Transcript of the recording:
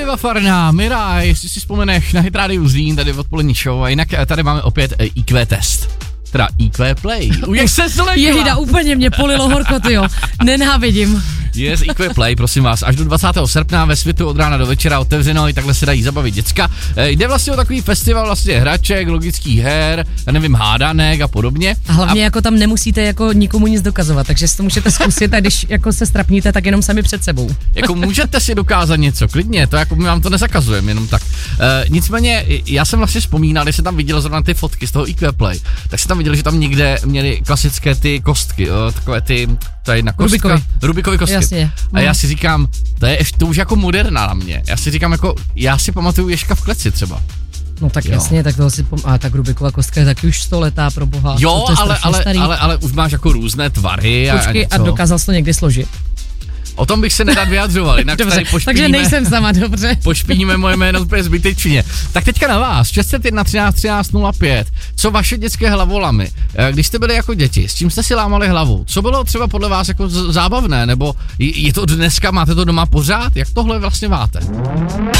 Eva Farná, Miraj, jestli si vzpomeneš na Hit Radio Zlín, tady odpolední show, a jinak tady máme opět IQ test. Teda IQ Play. Jak se zlekla? Jejda, úplně mě polilo horko, tyjo. Nenávidím. Yes, IQ Play, prosím vás, až do 20. srpna ve Svitu od rána do večera otevřeno, i takhle se dají zabavit děcka. Jde vlastně o takový festival vlastně hraček, logických her, já nevím, hádanek a podobně. A hlavně jako tam nemusíte jako nikomu nic dokazovat, takže si to můžete zkusit a když jako se strapníte, tak jenom sami před sebou. Jako můžete si dokázat něco, klidně, to jako my vám to nezakazujeme, jenom tak. Nicméně, já jsem vlastně vzpomínal, když jsem tam viděl zrovna ty fotky z toho IQ Play, tak jsem tam viděl, že tam někde měli klasické ty kostky, takové ty, to je jedna kostka. Rubikovy kostky. Jasně. A já si říkám, to už jako moderna na mě. Já si říkám jako, já si pamatuju Ježka v kleci třeba. No tak jo. Jasně, tak toho si a tak Rubikova kostka je taky už 100 letá pro boha. Jo, ale už máš jako různé tvary. Počkej, a dokázal jsi to někdy složit? O tom bych se nedat vyjadřoval, jinak dobře, tady pošpíníme. Takže nejsem sama, dobře. Pošpíníme moje jméno úplně zbytečně. Tak teďka na vás, 601 13 13 05. Co vaše dětské hlavolamy? Když jste byli jako děti, s čím jste si lámali hlavu? Co bylo třeba podle vás jako zábavné? Nebo je to dneska, máte to doma pořád? Jak tohle vlastně máte?